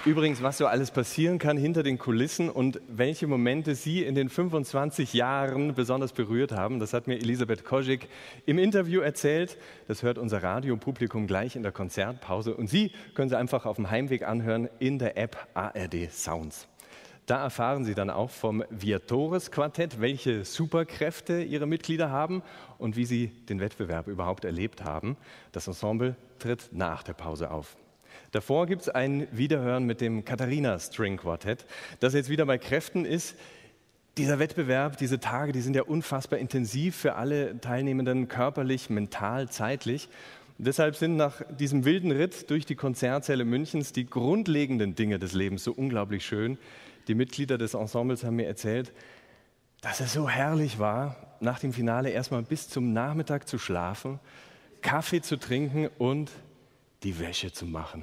Übrigens, was so alles passieren kann hinter den Kulissen und welche Momente Sie in den 25 Jahren besonders berührt haben, das hat mir Elisabeth Kozik im Interview erzählt. Das hört unser Radiopublikum gleich in der Konzertpause. Und Sie können sie einfach auf dem Heimweg anhören in der App ARD Sounds. Da erfahren Sie dann auch vom Viatores Quartett, welche Superkräfte ihre Mitglieder haben und wie sie den Wettbewerb überhaupt erlebt haben. Das Ensemble tritt nach der Pause auf. Davor gibt es ein Wiederhören mit dem Katharina String Quartett, das jetzt wieder bei Kräften ist. Dieser Wettbewerb, diese Tage, die sind ja unfassbar intensiv für alle Teilnehmenden, körperlich, mental, zeitlich. Und deshalb sind nach diesem wilden Ritt durch die Konzertsäle Münchens die grundlegenden Dinge des Lebens so unglaublich schön. Die Mitglieder des Ensembles haben mir erzählt, dass es so herrlich war, nach dem Finale erstmal bis zum Nachmittag zu schlafen, Kaffee zu trinken und die Wäsche zu machen.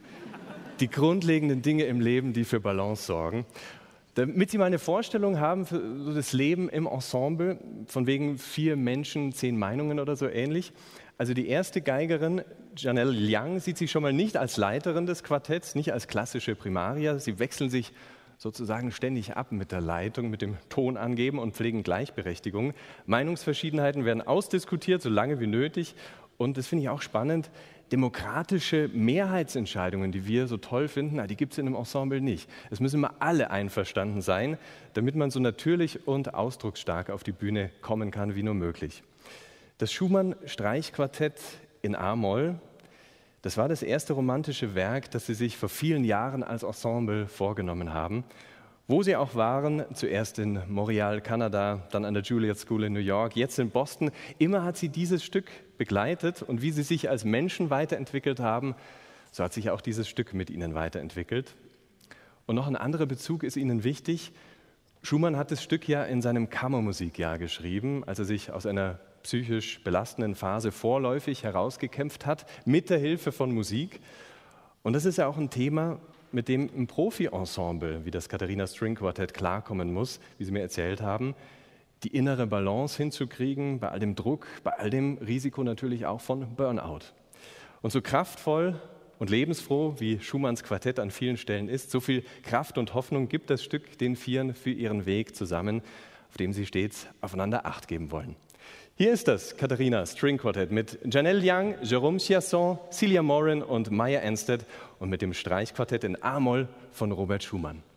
Die grundlegenden Dinge im Leben, die für Balance sorgen. Damit Sie mal eine Vorstellung haben für das Leben im Ensemble, von wegen 4 Menschen, 10 Meinungen oder so ähnlich. Also die erste Geigerin, Janelle Liang, sieht sich schon mal nicht als Leiterin des Quartetts, nicht als klassische Primaria. Sie wechseln sich sozusagen ständig ab mit der Leitung, mit dem Ton angeben und pflegen Gleichberechtigung. Meinungsverschiedenheiten werden ausdiskutiert, so lange wie nötig. Und das finde ich auch spannend. Demokratische Mehrheitsentscheidungen, die wir so toll finden, die gibt es in einem Ensemble nicht. Es müssen immer alle einverstanden sein, damit man so natürlich und ausdrucksstark auf die Bühne kommen kann, wie nur möglich. Das Schumann-Streichquartett in A-Moll, das war das erste romantische Werk, das sie sich vor vielen Jahren als Ensemble vorgenommen haben. Wo sie auch waren, zuerst in Montreal, Kanada, dann an der Juilliard School in New York, jetzt in Boston, immer hat sie dieses Stück begleitet und wie sie sich als Menschen weiterentwickelt haben, so hat sich auch dieses Stück mit ihnen weiterentwickelt. Und noch ein anderer Bezug ist ihnen wichtig. Schumann hat das Stück ja in seinem Kammermusikjahr geschrieben, als er sich aus einer psychisch belastenden Phase vorläufig herausgekämpft hat, mit der Hilfe von Musik. Und das ist ja auch ein Thema, mit dem ein Profi-Ensemble wie das Katharina String Quartett klarkommen muss, wie Sie mir erzählt haben, die innere Balance hinzukriegen, bei all dem Druck, bei all dem Risiko natürlich auch von Burnout. Und so kraftvoll und lebensfroh, wie Schumanns Quartett an vielen Stellen ist, so viel Kraft und Hoffnung gibt das Stück den Vieren für ihren Weg zusammen, auf dem sie stets aufeinander Acht geben wollen. Hier ist das Katharina String Quartett mit Janelle Liang, Jérôme Chiasson, Celia Morin und Maya Anstead und mit dem Streichquartett in A-Moll von Robert Schumann.